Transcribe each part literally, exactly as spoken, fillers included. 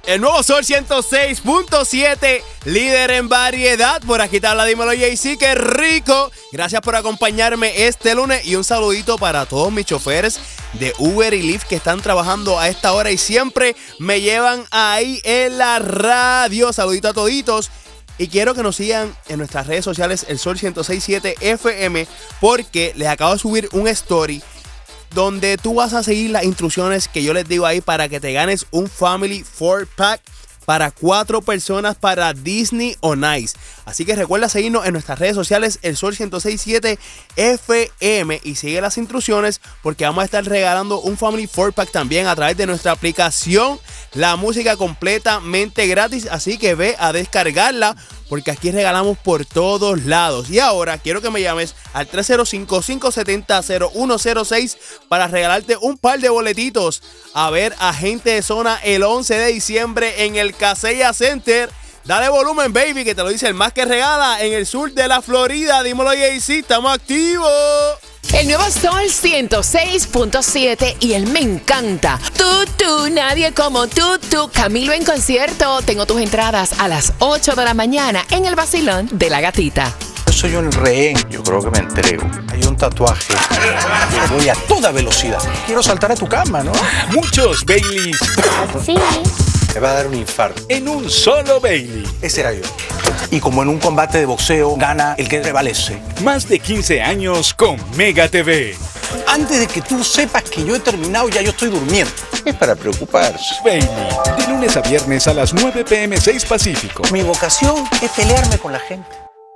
El nuevo Sol ciento seis punto siete, líder en variedad. Por aquí te habla Dímelo J C, qué rico. Gracias por acompañarme este lunes y un saludito para todos mis choferes de Uber y Lyft que están trabajando a esta hora y siempre me llevan ahí en la radio. Saludito a toditos. Y quiero que nos sigan en nuestras redes sociales, el Sol ciento seis punto siete F M, porque les acabo de subir un story donde tú vas a seguir las instrucciones que yo les digo ahí para que te ganes un Family four pack para cuatro personas para Disney on Ice. Así que recuerda seguirnos en nuestras redes sociales, el Sol ciento seis punto siete F M, y sigue las instrucciones porque vamos a estar regalando un Family four pack también a través de nuestra aplicación, la música completamente gratis. Así que ve a descargarla porque aquí regalamos por todos lados. Y ahora quiero que me llames al tres cero cinco, cinco siete cero, cero uno cero seis para regalarte un par de boletitos a ver a Gente de Zona el once de diciembre en el Kaseya Center. Dale volumen, baby, que te lo dice el más que regala en el sur de la Florida. Dímelo, J C, estamos activos. El nuevo Sol ciento seis punto siete y él me encanta. Tú, tú, nadie como tú, tú. Camilo en concierto. Tengo tus entradas a las ocho de la mañana en el vacilón de la gatita. Yo soy un rehén. Yo creo que me entrego. Hay un tatuaje. Yo voy a toda velocidad. Quiero saltar a tu cama, ¿no? Muchos Baileys. Sí. Me va a dar un infarto. En un solo Bailey. Ese era yo. Y como en un combate de boxeo, gana el que prevalece. Más de quince años con Mega T V. Antes de que tú sepas que yo he terminado, ya yo estoy durmiendo. Es para preocuparse. Bailey, de lunes a viernes a las nueve pe eme seis Pacífico. Mi vocación es pelearme con la gente.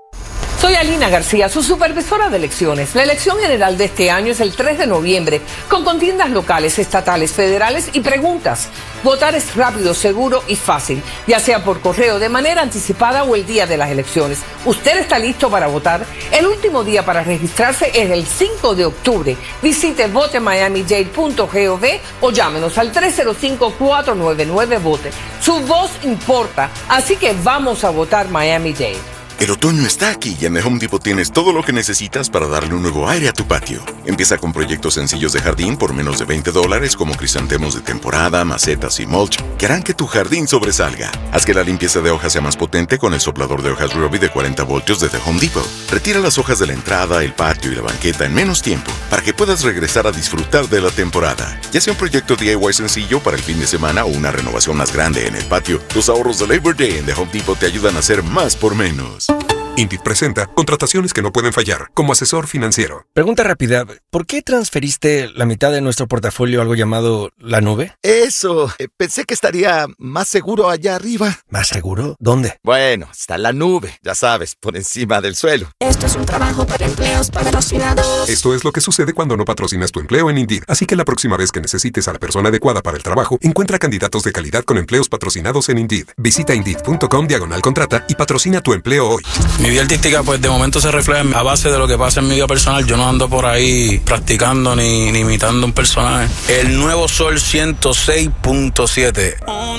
Soy Alina García, su supervisora de elecciones. La elección general de este año es el tres de noviembre, con contiendas locales, estatales, federales y preguntas. Votar es rápido, seguro y fácil, ya sea por correo, de manera anticipada o el día de las elecciones. ¿Usted está listo para votar? El último día para registrarse es el cinco de octubre. Visite vote miami dade punto gov o llámenos al tres cero cinco, cuatro nueve nueve, vote. Su voz importa, así que vamos a votar Miami-Dade. El otoño está aquí y en The Home Depot tienes todo lo que necesitas para darle un nuevo aire a tu patio. Empieza con proyectos sencillos de jardín por menos de veinte dólares como crisantemos de temporada, macetas y mulch que harán que tu jardín sobresalga. Haz que la limpieza de hojas sea más potente con el soplador de hojas Ryobi de cuarenta voltios de The Home Depot. Retira las hojas de la entrada, el patio y la banqueta en menos tiempo para que puedas regresar a disfrutar de la temporada. Ya sea un proyecto D I Y sencillo para el fin de semana o una renovación más grande en el patio, los ahorros de Labor Day en The Home Depot te ayudan a hacer más por menos. Indeed presenta contrataciones que no pueden fallar como asesor financiero. Pregunta rápida, ¿por qué transferiste la mitad de nuestro portafolio a algo llamado la nube? Eso, eh, pensé que estaría más seguro allá arriba. ¿Más seguro? ¿Dónde? Bueno, está la nube, ya sabes, por encima del suelo. Esto es un trabajo para empleos patrocinados. Esto es lo que sucede cuando no patrocinas tu empleo en Indeed. Así que la próxima vez que necesites a la persona adecuada para el trabajo, encuentra candidatos de calidad con empleos patrocinados en Indeed. Visita Indeed.com diagonal contrata y patrocina tu empleo hoy. Mi vida artística pues de momento se refleja a base de lo que pasa en mi vida personal. Yo no ando por ahí practicando ni, ni imitando un personaje. El nuevo Sol ciento seis punto siete.